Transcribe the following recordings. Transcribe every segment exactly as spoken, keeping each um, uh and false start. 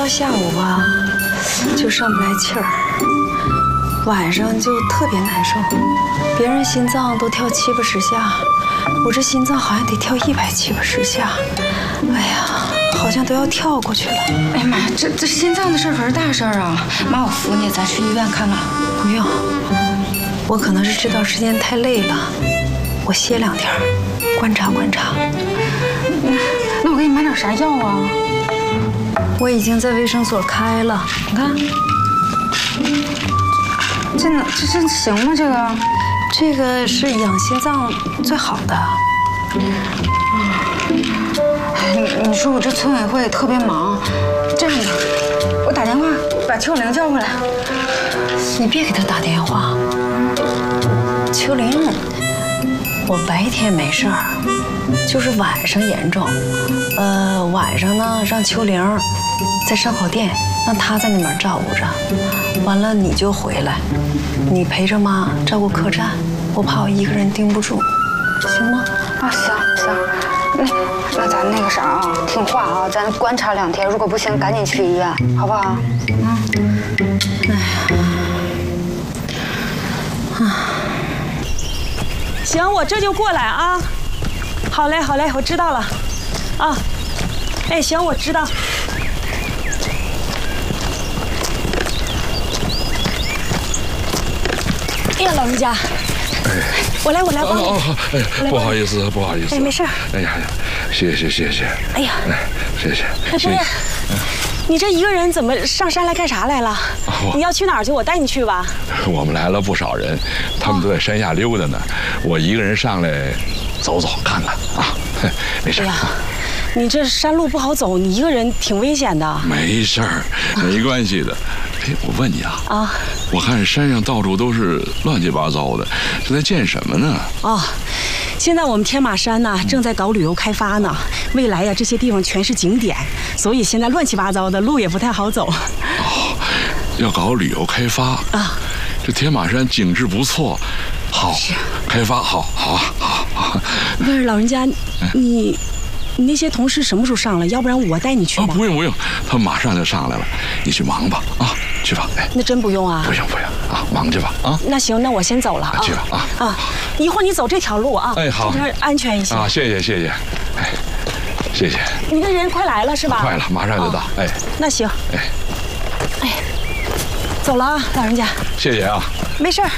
下午吧，就上不来气儿，晚上就特别难受。别人心脏都跳七八十下，我这心脏好像得跳一百七八十下。哎呀，好像都要跳过去了。 哎呀妈呀，这这心脏的事儿可是大事儿啊！妈，我扶你，咱去医院看看。 不用，我可能是这段时间太累了，我歇两天，观察观察。 那那我给你买点啥药啊？ 我已经在卫生所开了，你看， 这能这这行吗？这个， 这个是养心脏最好的。 你你说我这村委会特别忙，这样的，我打电话把秋玲叫过来。 你别给他打电话，秋玲，我白天没事儿，就是晚上严重。呃，晚上呢，让秋玲在烧烤店，让她在那边照顾着。完了你就回来，你陪着妈照顾客栈，我怕我一个人盯不住，行吗？ 啊，行行，那那咱那个啥啊，听话啊，咱观察两天，如果不行，赶紧去医院，好不好？嗯。哎呀。 行，我这就过来啊。好嘞，好嘞，我知道了。啊，哎，行，我知道。哎呀，老人家，哎，我来，我来帮你。 哦哦，哎，不好意思，不好意思。 哎，没事。 哎呀呀，谢谢谢谢。 哎呀， 哎，谢谢。 哎，不是，你这一个人怎么上山来干啥来了？你要去哪儿去？我带你去吧。 我们来了不少人，他们都在山下溜达呢。我一个人上来走走看看啊，没事。 哎呀，你这山路不好走，你一个人挺危险的。 没事儿，没关系的。哎，我问你啊， 啊， 我看山上到处都是乱七八糟的，是在建什么呢？ 哦，现在我们天马山呢正在搞旅游开发呢，未来呀这些地方全是景点，所以现在乱七八糟的，路也不太好走。 哦，要搞旅游开发啊，这天马山景致不错，好，开发好，好啊，好，好。 不是老人家，你。你那些同事什么时候上来？要不然我带你去吧。 啊，不用不用，他们马上就上来了，你去忙吧啊，去吧。哎， 那真不用啊？ 不用不用啊，忙去吧啊。 那行，那我先走了啊。 去吧啊啊，一会儿你走这条路啊。 哎，好， 这边安全一些啊。谢谢谢谢，哎，谢谢。 你的人快来了是吧？ 快了，马上就到。哎， 那行。 哎， 哎，走了啊，老人家。 谢谢啊。 没事儿。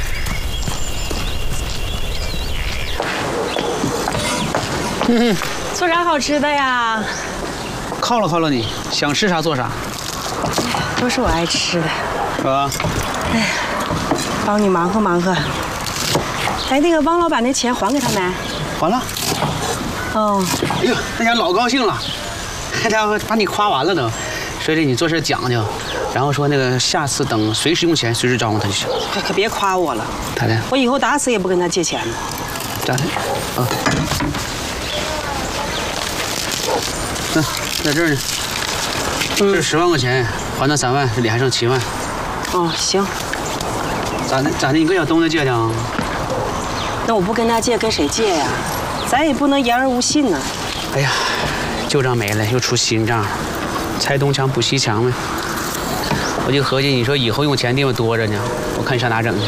嗯。 做啥好吃的呀？ 犒劳犒劳你，想吃啥做啥。 都是我爱吃的。 是吧？ 哎，帮你忙活忙活。哎，那个汪老板那钱还给他没？ 还了。 哦。 哎呦，那家老高兴了，那家伙把你夸完了都，说这你做事讲究，然后说那个下次等随时用钱随时找我他就行。 可可别夸我了。 咋的？ 我以后打死也不跟他借钱了。 咋的？啊。那在这儿呢，这是十万块钱，还他三万，这里还剩七万。 哦，行。 咋的？咋的？你跟小东子借的啊？ 那我不跟他借，跟谁借呀？咱也不能言而无信呢。 哎呀，旧账没了，又出新账，拆东墙补西墙呗。我就合计，你说以后用钱地方多着呢，我看你上哪整去？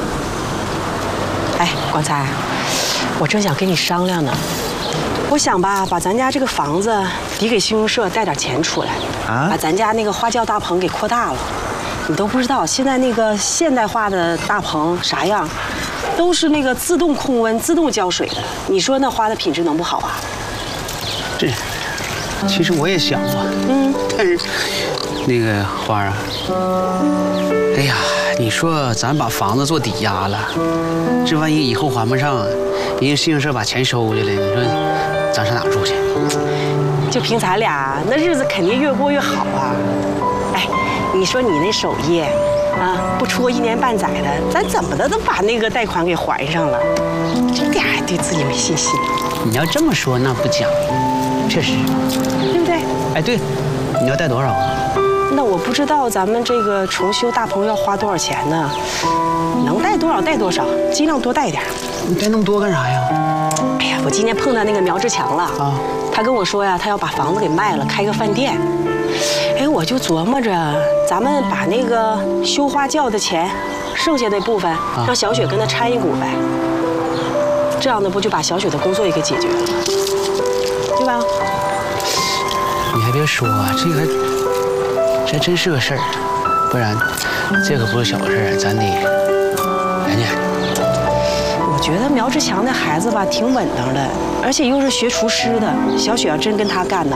哎，广才，我正想跟你商量呢。我想吧，把咱家这个房子抵给信用社，贷点钱出来，啊，把咱家那个花轿大棚给扩大了。你都不知道，现在那个现代化的大棚啥样，都是那个自动控温、自动浇水的。你说那花的品质能不好啊？ 这，其实我也想过，嗯，但是那个花啊，哎呀，你说咱把房子做抵押了，这万一以后还不上，人家信用社把钱收去了，你说咱上哪住去？ 就凭咱俩，那日子肯定越过越好啊！哎，你说你那手艺啊，不出个一年半载的，咱怎么的都把那个贷款给还上了，这点还对自己没信心。 你要这么说，那不假，确实， 对不对？ 哎，对，你要贷多少啊？ 那我不知道咱们这个重修大棚要花多少钱呢？能贷多少贷多少，尽量多贷一点。 你贷那么多干啥呀？ 哎呀，我今天碰到那个苗志强了啊，他跟我说呀，他要把房子给卖了，开个饭店。哎，我我就琢磨着，咱们把那个修花轿的钱，剩下的部分让小雪跟他掺一股呗，这样呢不就把小雪的工作也给解决了，对吧？ 你还别说，这个这真是个事儿，不然这可不是小事儿，咱得人家。 我觉得苗志强那孩子吧挺稳当的，而且又是学厨师的，小雪要真跟他干呢。